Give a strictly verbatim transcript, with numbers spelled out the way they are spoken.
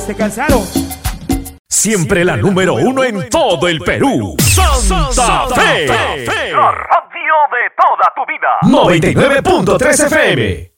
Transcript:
se cansaron. Siempre la número uno en todo el Perú. Santa Fe. La radio de toda tu vida. noventa y nueve punto tres F M.